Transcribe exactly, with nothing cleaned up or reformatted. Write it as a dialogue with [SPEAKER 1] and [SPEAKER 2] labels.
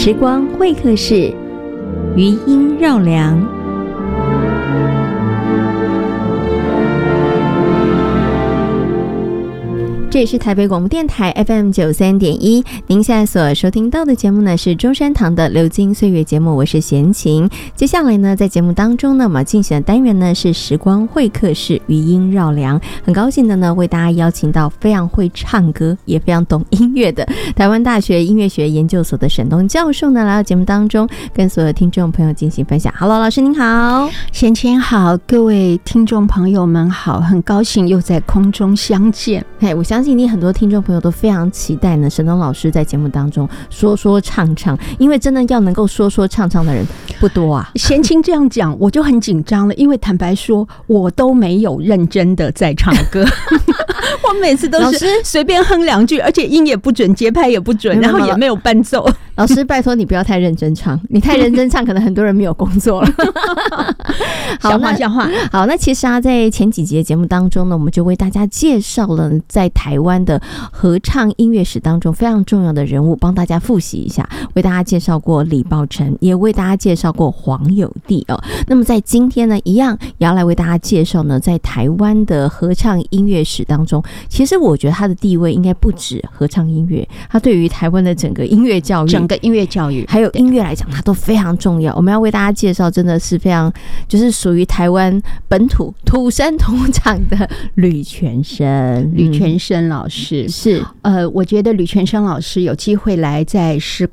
[SPEAKER 1] 时光会客室，余音绕梁。这里是台北广播电台 F M 九十三点一，您现在所收听到的节目呢是中山堂的流金岁月节目，我是贤琴。接下来呢，在节目当中呢，我们进行的单元呢是时光会客室，余音绕梁。很高兴的呢，为大家邀请到非常会唱歌，也非常懂音乐的台湾大学音乐学研究所的沈东教授呢，来到节目当中，跟所有听众朋友进行分享。Hello， 老师您好。
[SPEAKER 2] 贤琴好，各位听众朋友们好，很高兴又在空中相见。
[SPEAKER 1] 嘿，我相信。相信你很多听众朋友都非常期待呢，沈东老师在节目当中说说唱唱，因为真的要能够说说唱唱的人不多啊。
[SPEAKER 2] 贤琴这样讲我就很紧张了，因为坦白说我都没有认真的在唱歌我每次都是随便哼两句，而且音也不准，节拍也不准，然后也没有伴奏。
[SPEAKER 1] 老师拜托你不要太认真唱，你太认真唱可能很多人没有工作了好，
[SPEAKER 2] 笑话笑话。
[SPEAKER 1] 好，那其实啊，在前几集的节目当中呢，我们就为大家介绍了在台湾的合唱音乐史当中非常重要的人物，帮大家复习一下，为大家介绍过李宝成，也为大家介绍过黄友地哦。那么在今天呢，一样也要来为大家介绍呢，在台湾的合唱音乐史当中，其实我觉得他的地位应该不止合唱音乐，他对于台湾的整个音乐教育、
[SPEAKER 2] 整个音乐教育
[SPEAKER 1] 还有音乐来讲，它都非常重要。我们要为大家介绍，真的是非常就是属于台湾本土土生土长的吕全生。
[SPEAKER 2] 吕全生老师、嗯、
[SPEAKER 1] 是呃，
[SPEAKER 2] 我觉得吕全生老师有机会来在时